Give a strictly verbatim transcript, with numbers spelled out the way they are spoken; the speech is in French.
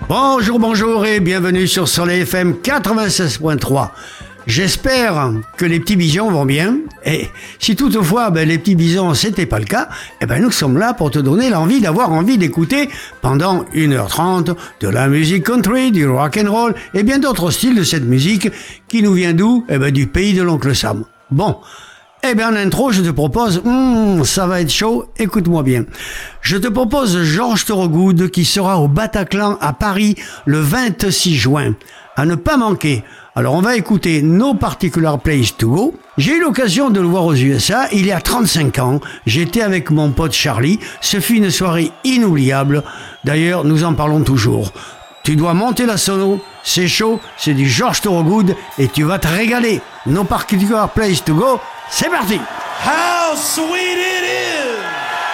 Bonjour, bonjour et bienvenue sur Soleil F M quatre-vingt-seize point trois. J'espère que les petits bisons vont bien. Et si toutefois ben, les petits bisons c'était pas le cas, eh ben nous sommes là pour te donner l'envie d'avoir envie d'écouter pendant une heure trente de la musique country, du rock and roll et bien d'autres styles de cette musique qui nous vient d'où? Eh ben du pays de l'oncle Sam. Bon. Eh bien, en intro, je te propose, hmm, ça va être chaud, écoute-moi bien. Je te propose Georges Thorogood qui sera au Bataclan à Paris le vingt-six juin. À ne pas manquer. Alors, on va écouter No Particular Place to Go. J'ai eu l'occasion de le voir aux U S A il y a trente-cinq ans. J'étais avec mon pote Charlie. Ce fut une soirée inoubliable. D'ailleurs, nous en parlons toujours. Tu dois monter la sono, c'est chaud, c'est du Georges Thorogood et tu vas te régaler. No Particular Place to Go. C'est parti! How sweet it is